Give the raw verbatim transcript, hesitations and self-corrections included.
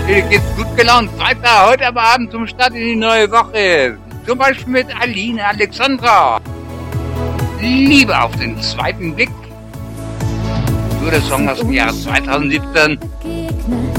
Hier geht's gut gelaunt weiter. Heute am Abend zum Start in die neue Woche. Zum Beispiel mit Aline Alexandra. Liebe auf den zweiten Blick. Nur der Song aus dem Jahr zweitausendsiebzehn.